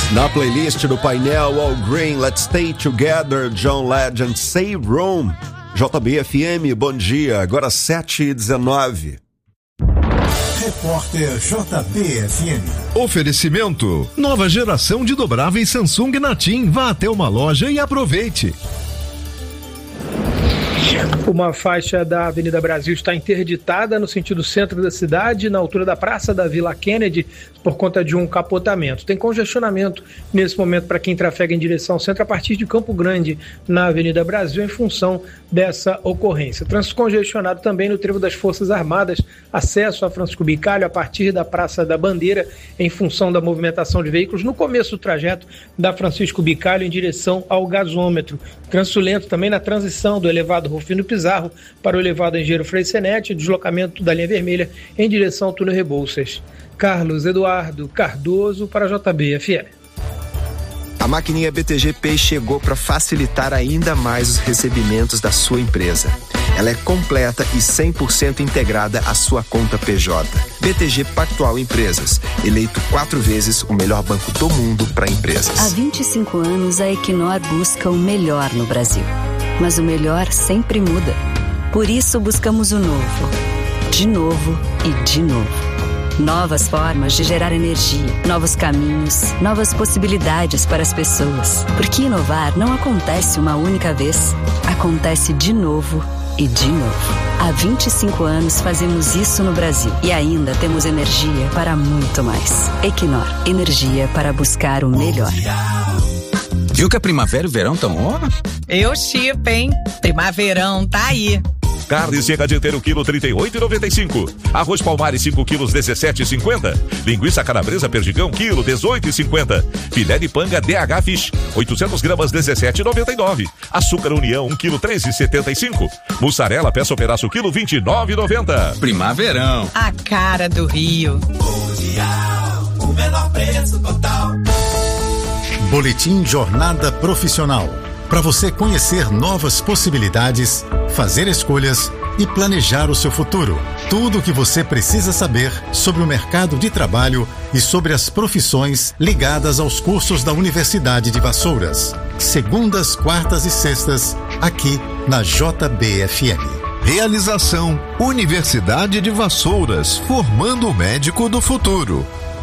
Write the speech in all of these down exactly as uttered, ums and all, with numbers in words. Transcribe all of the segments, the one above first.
Na playlist do painel All Green, Let's Stay Together, John Legend, Save Room. J B F M, bom dia, agora sete e dezenove. Repórter J B F M. Oferecimento: nova geração de dobráveis Samsung na TIM. Vá até uma loja e aproveite. Uma faixa da Avenida Brasil está interditada no sentido centro da cidade, na altura da Praça da Vila Kennedy, por conta de um capotamento. Tem congestionamento nesse momento para quem trafega em direção ao centro a partir de Campo Grande, na Avenida Brasil, em função dessa ocorrência. Trânsito congestionado também no trevo das Forças Armadas, acesso a Francisco Bicalho a partir da Praça da Bandeira, em função da movimentação de veículos no começo do trajeto da Francisco Bicalho em direção ao gasômetro. Trânsito lento também na transição do elevado Rufino Pizarro para o elevado Engenheiro Frei Senete, deslocamento da linha vermelha em direção ao túnel Rebouças. Carlos Eduardo Cardoso para a J B F M. A maquininha B T G Pay chegou para facilitar ainda mais os recebimentos da sua empresa. Ela é completa e cem por cento integrada à sua conta P J. B T G Pactual Empresas, eleito quatro vezes o melhor banco do mundo para empresas. Há vinte e cinco anos a Equinor busca o melhor no Brasil. Mas o melhor sempre muda. Por isso buscamos o novo. De novo e de novo. Novas formas de gerar energia, novos caminhos, novas possibilidades para as pessoas. Porque inovar não acontece uma única vez. Acontece de novo e de novo. Há vinte e cinco anos fazemos isso no Brasil. E ainda temos energia para muito mais. Equinor, energia para buscar o melhor. Viu que a primavera e o verão estão on? Eu chipo, hein? Primaverão tá aí. Carne seca dianteiro quilo trinta e oito e noventa e cinco. Arroz Palmares cinco quilos dezessete e cinquenta. Linguiça calabresa perdigão quilo dezoito e cinquenta. Filé de panga D H Fish oitocentos gramas dezessete e noventa e nove. Açúcar União um quilo treze e setenta e cinco. Mussarela peça ou pedaço quilo vinte e nove e noventa. Primaverão. A cara do Rio. Mundial, o menor preço total. Boletim Jornada Profissional. Para você conhecer novas possibilidades, fazer escolhas e planejar o seu futuro. Tudo o que você precisa saber sobre o mercado de trabalho e sobre as profissões ligadas aos cursos da Universidade de Vassouras. Segundas, quartas e sextas, aqui na J B F M. Realização: Universidade de Vassouras, formando o médico do futuro.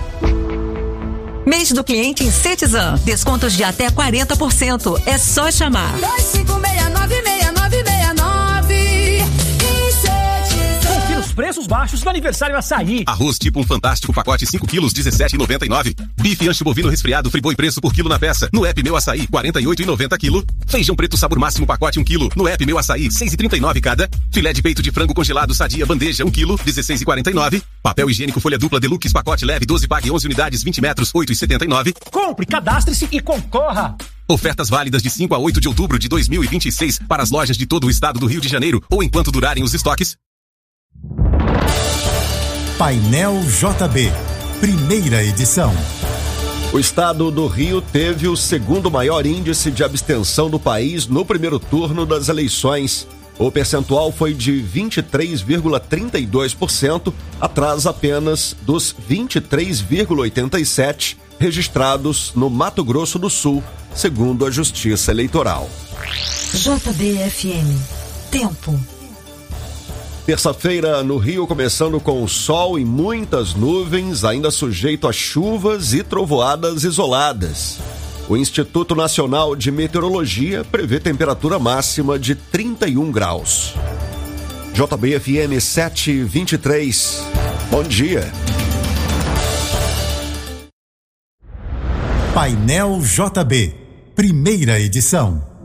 Mês do cliente em Cetizen. Descontos de até quarenta por cento. É só chamar. dois cinco seis nove seis nove seis nove. Confira os preços baixos do aniversário Açaí. Arroz tipo um fantástico pacote cinco quilos dezessete e noventa e nove. Bife ancho bovino resfriado Friboi preço por quilo na peça. No app Meu Açaí quarenta e oito e noventa quilo. Feijão preto sabor máximo pacote um quilo. No app Meu Açaí seis e trinta e nove cada. Filé de peito de frango congelado Sadia bandeja um quilo dezesseis e quarenta e nove. Papel higiênico folha dupla Deluxe pacote leve doze pague onze unidades vinte metros oito e setenta e nove. Compre, cadastre-se e concorra. Ofertas válidas de cinco a oito de outubro de dois mil e vinte e seis para as lojas de todo o estado do Rio de Janeiro ou enquanto durarem os estoques. Painel J B, primeira edição. O estado do Rio teve o segundo maior índice de abstenção do país no primeiro turno das eleições. O percentual foi de vinte e três vírgula trinta e dois por cento, atrás apenas dos vinte e três vírgula oitenta e sete por cento registrados no Mato Grosso do Sul, segundo a Justiça Eleitoral. J B F M. Tempo. Terça-feira no Rio, começando com sol e muitas nuvens, ainda sujeito a chuvas e trovoadas isoladas. O Instituto Nacional de Meteorologia prevê temperatura máxima de trinta e um graus. J B F M sete e vinte e três. Bom dia. Painel J B, primeira edição.